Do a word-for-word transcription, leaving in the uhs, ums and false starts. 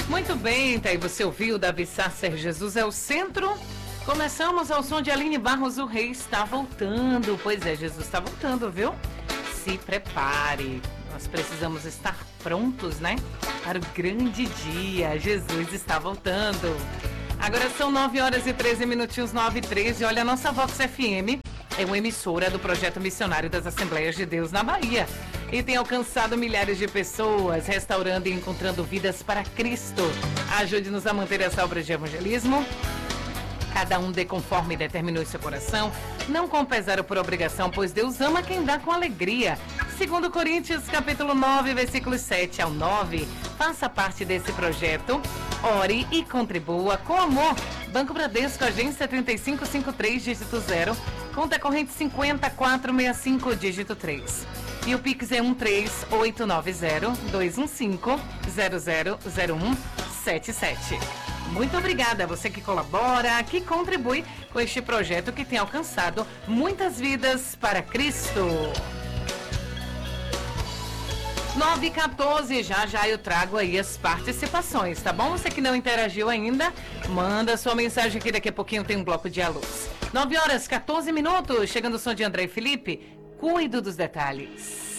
Muito bem, tá aí, você ouviu Davi Sasser, Jesus é o centro. Começamos ao som de Aline Barros, o rei está voltando. Pois é, Jesus está voltando, viu? Se prepare, nós precisamos estar prontos, né? Para o grande dia, Jesus está voltando. Agora são nove horas e treze minutinhos, nove e treze. Olha, a nossa Vox F M é uma emissora do Projeto Missionário das Assembleias de Deus na Bahia e tem alcançado milhares de pessoas, restaurando e encontrando vidas para Cristo. Ajude-nos a manter essa obra de evangelismo. Cada um dê conforme determinou seu coração, não com pesar ou por obrigação, pois Deus ama quem dá com alegria. Segundo Coríntios, capítulo nove, versículos sete ao nove. Faça parte desse projeto, ore e contribua com amor. Banco Bradesco, agência trinta e cinco cinquenta e três, dígito zero, conta corrente cinquenta, quatrocentos e sessenta e cinco, dígito três. E o Pix é um três oito nove zero, dois um cinco, zero zero zero um sete sete. Muito obrigada a você que colabora, que contribui com este projeto que tem alcançado muitas vidas para Cristo. nove e quatorze, já já eu trago aí as participações, tá bom? Você que não interagiu ainda, manda sua mensagem aqui, daqui a pouquinho tem um bloco de alôs. nove horas, quatorze minutos, chegando o som de André e Felipe, cuido dos detalhes.